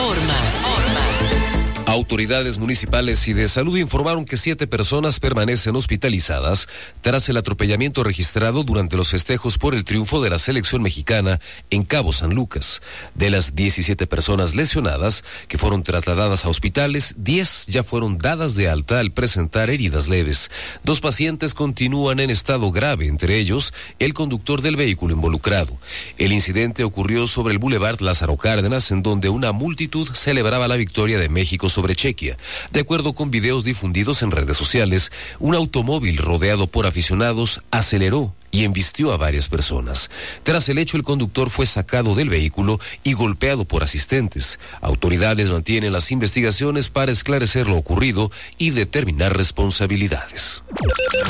Autoridades municipales y de salud informaron que 7 personas permanecen hospitalizadas tras el atropellamiento registrado durante los festejos por el triunfo de la selección mexicana en Cabo San Lucas. De las 17 personas lesionadas que fueron trasladadas a hospitales, 10 ya fueron dadas de alta al presentar heridas leves. 2 pacientes continúan en estado grave, entre ellos el conductor del vehículo involucrado. El incidente ocurrió sobre el Boulevard Lázaro Cárdenas, en donde una multitud celebraba la victoria de México sobre Chequia. De acuerdo con videos difundidos en redes sociales, un automóvil rodeado por aficionados aceleró y embistió a varias personas. Tras el hecho, el conductor fue sacado del vehículo y golpeado por asistentes. Autoridades mantienen las investigaciones para esclarecer lo ocurrido y determinar responsabilidades.